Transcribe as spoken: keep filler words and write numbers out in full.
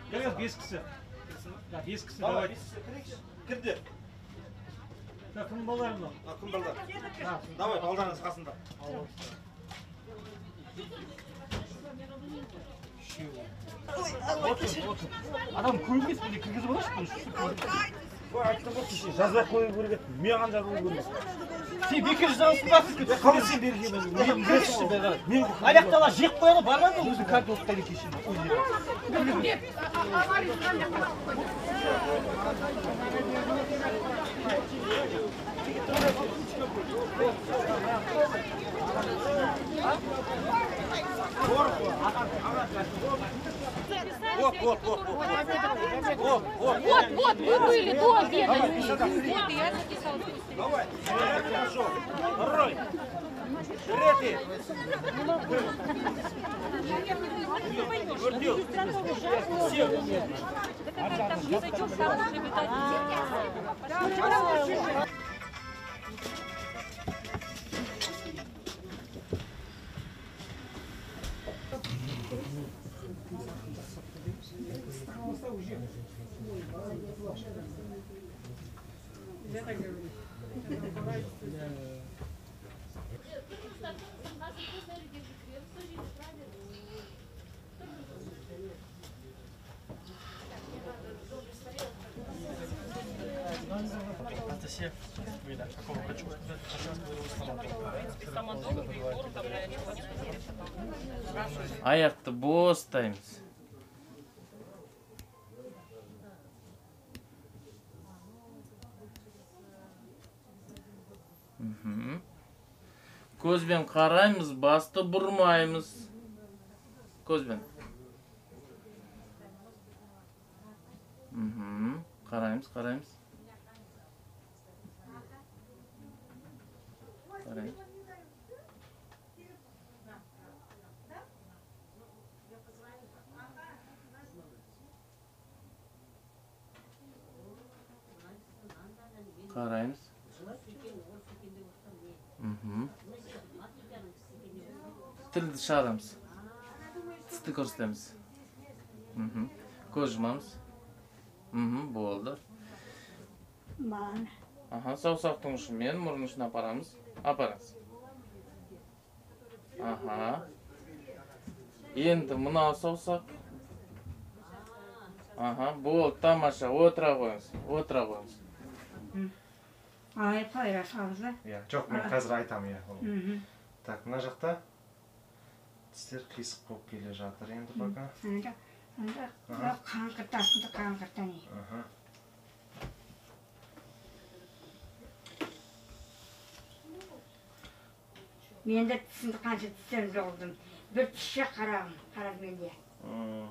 Gel beş kişi. Ya beş kişi давай. Кірді. Кім балалар мынау? Кім балдар? Давай, балдарыңыз қасында. Адам көрінбес бізге кіргізіп алайық. Ой, айттым ғой кеше жазбай қою керек еді. Маған жазылу керек. Сен бекер жазасың ба сізге? Қалай сен берген? Мен аяқтала жеп қояды бармай ма өзі картофтан кешен. Вот, вот, вот, вот. Вот, вот. Вот, вот, вы были до обеда. Вот, я записала. Давай. Хорошо. Рой. Трети. Анастасия, какого хочу? Аяқты бостаймыз. Көзбен қараймыз, басты бұрмаймыз. Көзбен. Қараймыз, қараймыз. Қараймыз. Қараймыз. Тілді шығарамыз. Тісті көрсетеміз. Көз жұмамыз. Болды. Аха, саусақтың ұшымен мұрын ұшын апарамыз. Апарыңыз. Аха. Енді мынау саусақ. Аха, болды, тамаша. Отыра қойыңыз. Отыра қойыңыз. Ай, қайра салызы. Жоқ, мен қазір айтамын, иә. Так, мына жақта тістер қисық болып келе жатыр енді пока. Анда, анда қаңқыртасында қаңқыртан. Мен де тісімді қанша тістерімді олдым. Bir tişe karam, karar mendiye.